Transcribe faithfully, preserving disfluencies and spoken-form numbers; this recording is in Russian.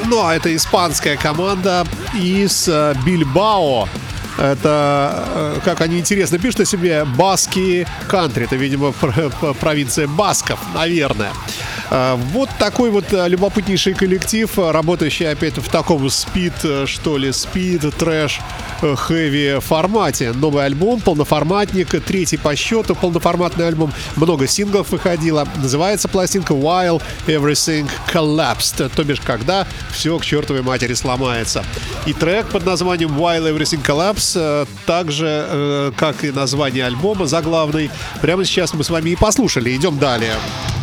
давно. Это испанская команда из Бильбао. Это, как они интересно пишут о себе, Баски Кантри. Это, видимо, провинция Басков, наверное. Вот такой вот любопытнейший коллектив, работающий опять в таком спид, что ли, спид, трэш, хэви формате. Новый альбом, полноформатник, третий по счету полноформатный альбом. Много синглов выходило. Называется пластинка While Everything Collapsed, то бишь, когда все к чертовой матери сломается. И трек под названием While Everything Collapsed, также, как и название альбома заглавный, прямо сейчас мы с вами и послушали. Идем далее.